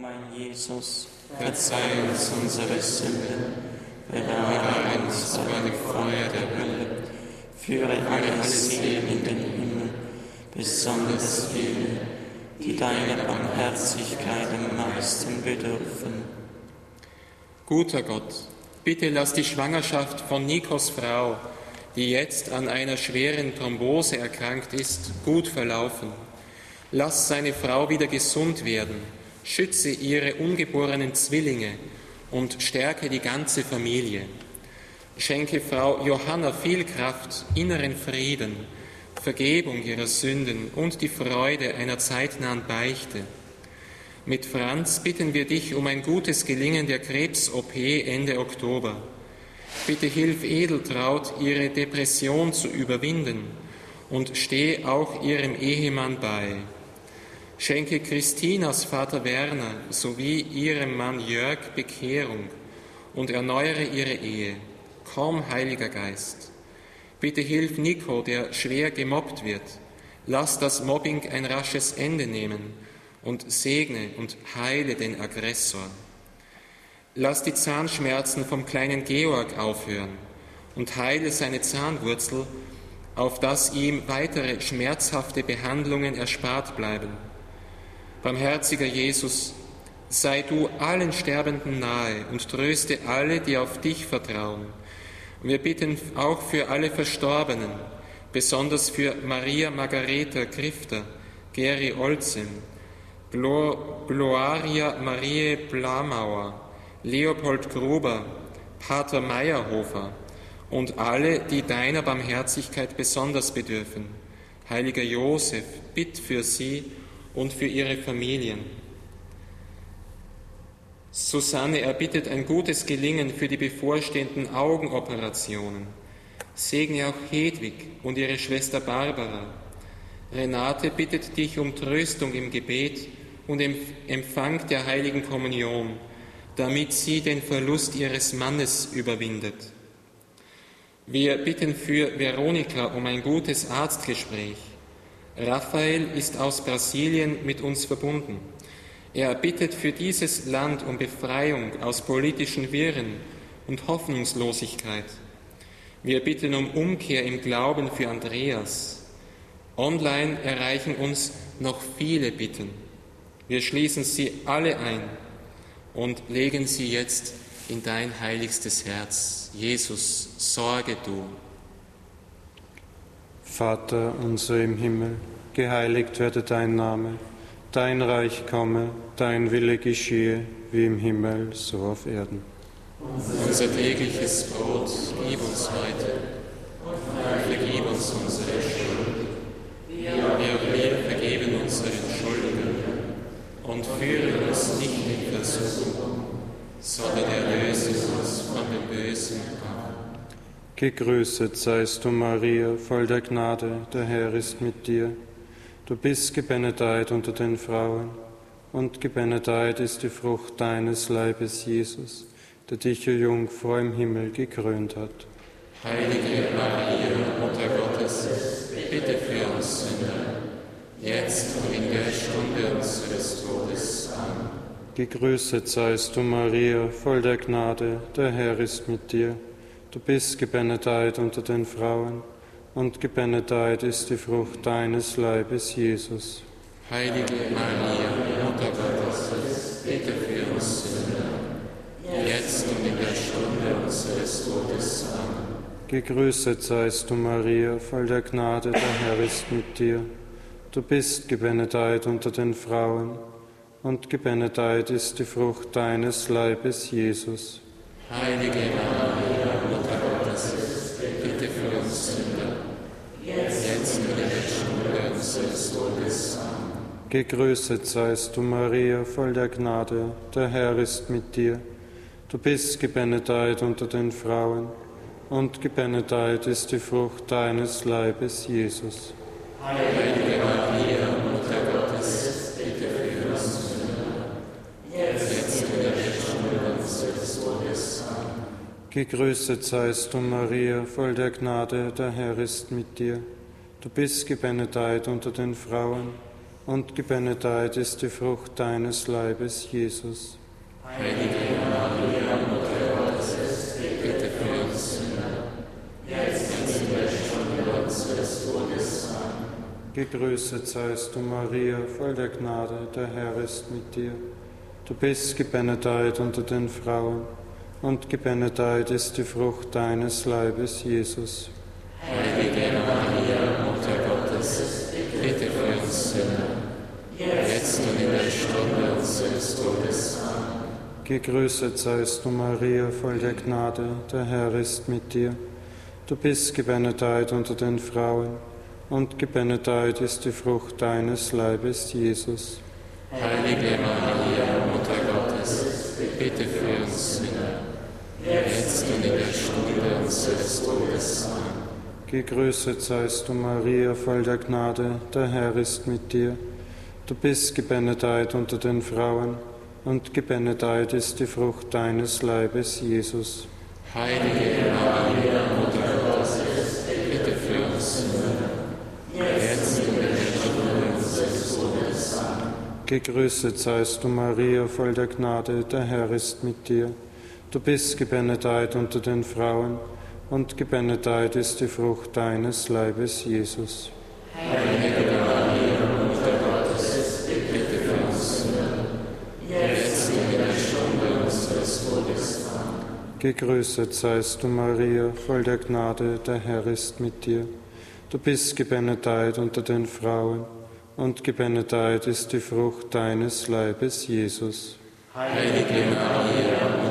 mein Jesus, verzeih uns unsere Sünden, bewahre uns vor dem Feuer der Hölle, führe alle Seelen in den Himmel, besonders jene, die deiner Barmherzigkeit am meisten bedürfen. Guter Gott, bitte lass die Schwangerschaft von Nikos Frau, die jetzt an einer schweren Thrombose erkrankt ist, gut verlaufen. Lass seine Frau wieder gesund werden, schütze ihre ungeborenen Zwillinge und stärke die ganze Familie. Schenke Frau Johanna viel Kraft, inneren Frieden, Vergebung ihrer Sünden und die Freude einer zeitnahen Beichte. Mit Franz bitten wir dich um ein gutes Gelingen der Krebs-OP Ende Oktober. Bitte hilf Edeltraut, ihre Depression zu überwinden und steh auch ihrem Ehemann bei. Schenke Christinas Vater Werner sowie ihrem Mann Jörg Bekehrung und erneuere ihre Ehe. Komm, Heiliger Geist. Bitte hilf Nico, der schwer gemobbt wird. Lass das Mobbing ein rasches Ende nehmen und segne und heile den Aggressor. Lass die Zahnschmerzen vom kleinen Georg aufhören und heile seine Zahnwurzel, auf dass ihm weitere schmerzhafte Behandlungen erspart bleiben. Barmherziger Jesus, sei du allen Sterbenden nahe und tröste alle, die auf dich vertrauen. Wir bitten auch für alle Verstorbenen, besonders für Maria Margareta Grifter, Geri Olzen, Gloria Marie Blamauer, Leopold Gruber, Pater Meyerhofer und alle, die deiner Barmherzigkeit besonders bedürfen. Heiliger Josef, bitt für sie und für ihre Familien. Susanne erbittet ein gutes Gelingen für die bevorstehenden Augenoperationen. Segne auch Hedwig und ihre Schwester Barbara. Renate bittet dich um Tröstung im Gebet und im Empfang der heiligen Kommunion, damit sie den Verlust ihres Mannes überwindet. Wir bitten für Veronika um ein gutes Arztgespräch. Raphael ist aus Brasilien mit uns verbunden. Er bittet für dieses Land um Befreiung aus politischen Wirren und Hoffnungslosigkeit. Wir bitten um Umkehr im Glauben für Andreas. Online erreichen uns noch viele Bitten. Wir schließen sie alle ein und legen sie jetzt in dein heiligstes Herz. Jesus, sorge du. Vater unser im Himmel, geheiligt werde dein Name, dein Reich komme, dein Wille geschehe, wie im Himmel, so auf Erden. Unser tägliches Brot gib uns heute und vergib uns unsere Schuld, wie auch wir vergeben unseren Schuldigern. Und führe uns nicht in Versuchung, sondern erlöse uns von dem Bösen. Gegrüßet seist du, Maria, voll der Gnade, der Herr ist mit dir. Du bist gebenedeit unter den Frauen, und gebenedeit ist die Frucht deines Leibes, Jesus, der dich, o Jungfrau, im Himmel gekrönt hat. Heilige Maria, Mutter Gottes, bitte für uns Sünder, jetzt und in der Stunde unseres Todes. Amen. Gegrüßet seist du, Maria, voll der Gnade, der Herr ist mit dir. Du bist gebenedeit unter den Frauen, und gebenedeit ist die Frucht deines Leibes, Jesus. Heilige Maria, Mutter Gottes, bitte für uns Sünder, jetzt und in der Stunde unseres Todes. Amen. Gegrüßet seist du, Maria, voll der Gnade, der Herr ist mit dir. Du bist gebenedeit unter den Frauen, und gebenedeit ist die Frucht deines Leibes, Jesus. Heilige Maria, Mutter Gottes, bitte für uns Sünder, jetzt und in der Stunde unseres Todes. Amen. Gegrüßet seist du, Maria, voll der Gnade, der Herr ist mit dir. Du bist gebenedeit unter den Frauen, und gebenedeit ist die Frucht deines Leibes, Jesus. Heilige Maria, Mutter Gottes, bitte für uns Sünder, jetzt und in der Stunde unseres Todes. Amen. Gegrüßet seist du, Maria, voll der Gnade, der Herr ist mit dir. Du bist gebenedeit unter den Frauen, und gebenedeit ist die Frucht deines Leibes, Jesus. Heilige Maria, Mutter Gottes, bitte für uns Sünder, jetzt und in der Stunde unseres Todes. Amen. Gegrüßet seist du, Maria, voll der Gnade, der Herr ist mit dir. Du bist gebenedeit unter den Frauen, und gebenedeit ist die Frucht deines Leibes, Jesus. Heilige Maria, Mutter Gottes, bitte für uns Sünder, jetzt und in der Stunde unseres Todes. Amen. Gegrüßet seist du, Maria, voll der Gnade, der Herr ist mit dir. Du bist gebenedeit unter den Frauen, und gebenedeit ist die Frucht deines Leibes, Jesus. Heilige Maria, Mutter Gottes, bitte für uns Sünder, jetzt und in der Stunde unseres Todes. Amen. Gegrüßet seist du, Maria, voll der Gnade, der Herr ist mit dir. Du bist gebenedeit unter den Frauen, und gebenedeit ist die Frucht deines Leibes, Jesus. Heilige Maria, Mutter Gottes, bitte für uns Sünder, jetzt und in der Stunde unseres Todes. Amen. Gegrüßet seist du, Maria, voll der Gnade, der Herr ist mit dir. Du bist gebenedeit unter den Frauen, und gebenedeit ist die Frucht deines Leibes, Jesus. Heilige Maria, Mutter Gottes, bitte für uns Sünder, jetzt und in der Stunde unseres Todes. Amen. Gegrüßet seist du, Maria, voll der Gnade, der Herr ist mit dir. Du bist gebenedeit unter den Frauen, und gebenedeit ist die Frucht deines Leibes, Jesus. Heilige Maria,